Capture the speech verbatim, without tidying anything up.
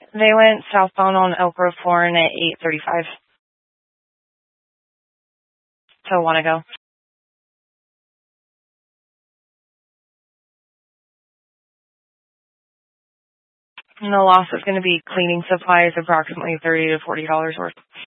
They went southbound on Elk Grove Foreign at eight thirty-five. So Wannego. And the loss is going to be cleaning supplies, approximately thirty to forty dollars worth.